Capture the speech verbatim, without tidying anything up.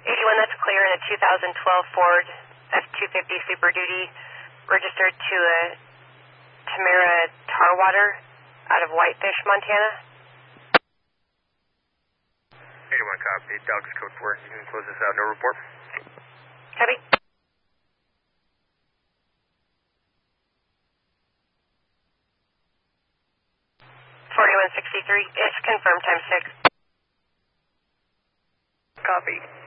eighty-one, that's clear, in a two thousand twelve Ford F two fifty Super Duty, registered to a Tamara Tarwater out of Whitefish, Montana. eighty-one, copy. Dogs code four. You can close this out. No report. Copy. forty-one sixty-three, it's confirmed, time six. Copy.